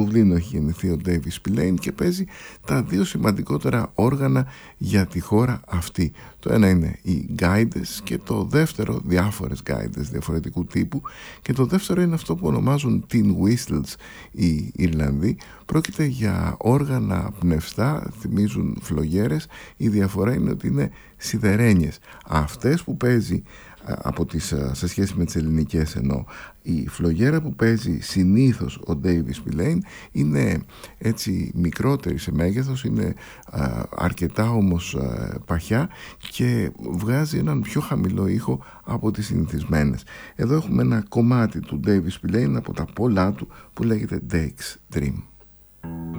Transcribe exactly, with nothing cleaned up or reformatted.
Δουβλίνο έχει γεννηθεί ο Davis Spillane και παίζει τα δύο σημαντικότερα όργανα για τη χώρα αυτή. Το ένα είναι οι γκάιντες και το δεύτερο, διάφορες γκάιντες διαφορετικού τύπου, και το δεύτερο είναι αυτό που ονομάζουν tin whistles οι Ιρλανδοί. Πρόκειται για όργανα πνευστά, θυμίζουν φλογέρες. Η διαφορά είναι ότι είναι σιδερένιες. Αυτές που παίζει από τις, σε σχέση με τις ελληνικές, ενώ η φλογέρα που παίζει συνήθως ο Davis Spillane είναι έτσι μικρότερη σε μέγεθος, είναι α, αρκετά όμως α, παχιά και βγάζει έναν πιο χαμηλό ήχο από τις συνηθισμένες. Εδώ έχουμε ένα κομμάτι του Davis Spillane από τα πολλά του που λέγεται Dake's Dream.